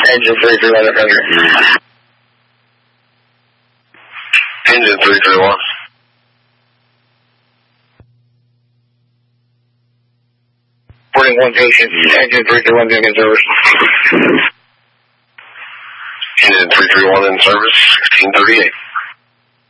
Engine 331 at Ranger. Engine 331. Reporting one patient. Engine 331 being in service. Engine 331 in service, 1638.